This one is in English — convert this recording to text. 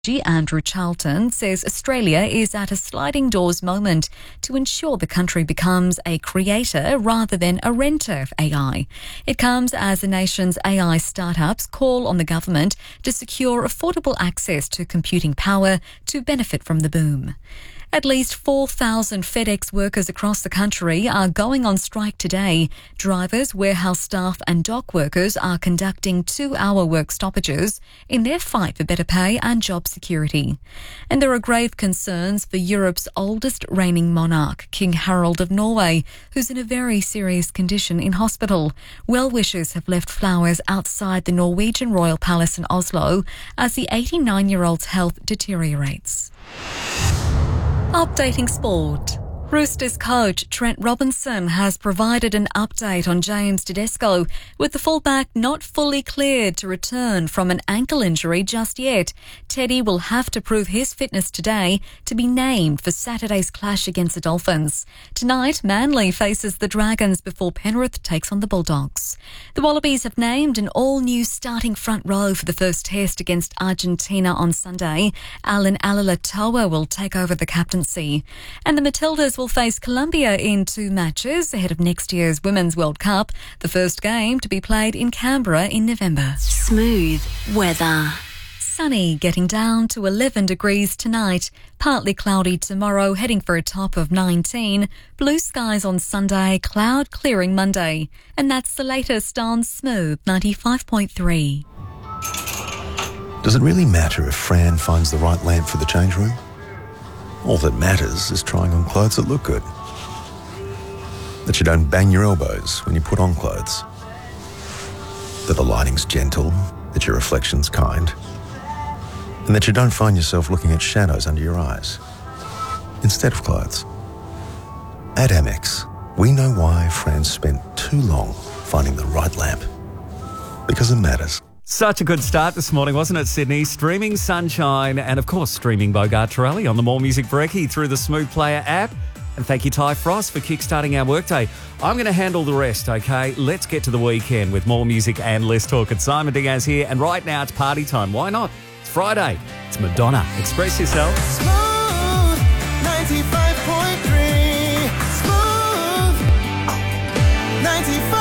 Andrew Charlton says Australia is at a sliding doors moment to ensure the country becomes a creator rather than a renter of AI. It comes as the nation's AI startups call on the government to secure affordable access to computing power to benefit from the boom. At least 4,000 FedEx workers across the country are going on strike today. Drivers, warehouse staff and dock workers are conducting 2-hour work stoppages in their fight for better pay and job security. And there are grave concerns for Europe's oldest reigning monarch, King Harald of Norway, who's in a very serious condition in hospital. Well-wishers have left flowers outside the Norwegian Royal Palace in Oslo as the 89-year-old's health deteriorates. Updating sport. Roosters coach Trent Robinson has provided an update on James Tedesco, with the fullback not fully cleared to return from an ankle injury just yet. Teddy will have to prove his fitness today to be named for Saturday's clash against the Dolphins. Tonight, Manly faces the Dragons before Penrith takes on the Bulldogs. The Wallabies have named an all-new starting front row for the first test against Argentina on Sunday. Alan Alala-Toa will take over the captaincy. And the Matildas will face Colombia in 2 matches ahead of next year's Women's World Cup, the first game to be played in Canberra in November. Smooth weather. Sunny, getting down to 11 degrees tonight. Partly cloudy tomorrow, heading for a top of 19. Blue skies on Sunday, cloud clearing Monday. And that's the latest on Smooth 95.3. Does it really matter if Fran finds the right lamp for the change room? All that matters is trying on clothes that look good. That you don't bang your elbows when you put on clothes. That the lighting's gentle, that your reflection's kind. And that you don't find yourself looking at shadows under your eyes instead of clothes. At Amex, we know why Fran spent too long finding the right lamp. Because it matters. Such a good start this morning, wasn't it, Sydney? Streaming Sunshine and, of course, streaming Bogart Torelli on the More Music Brekkie through the Smooth Player app. And thank you, Ty Frost, for kickstarting our workday. I'm going to handle the rest, OK? Let's get to the weekend with more music and less talk. It's Simon Diaz here, and right now it's party time. Why not? It's Friday. It's Madonna. Express yourself. Smooth 95.3. Smooth 95.